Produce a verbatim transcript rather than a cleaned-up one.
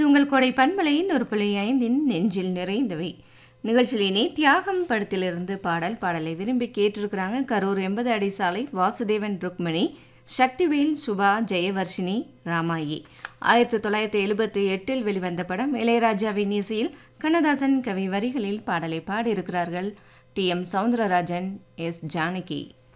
உங்கள் கொடை பண்பலையின் ஒரு புள்ளி ஐந்தின் நெஞ்சில் நிறைந்தவை நிகழ்ச்சியிலே தியாகம் படத்திலிருந்து பாடல் பாடலை விரும்பி கேட்டிருக்கிறாங்க. கரூர் எண்பது அடி சாலை வாசுதேவன் ருக்மணி, சக்திவேல், சுபா, ஜெயவர்ஷினி, ராமாயி. ஆயிரத்தி தொள்ளாயிரத்தி எழுபத்தி எட்டில் வெளிவந்த படம். இளையராஜாவின் இசையில் கண்ணதாசன் கவி வரிகளில் பாடலை பாடியிருக்கிறார்கள் D M Soundararajan, S Janaki.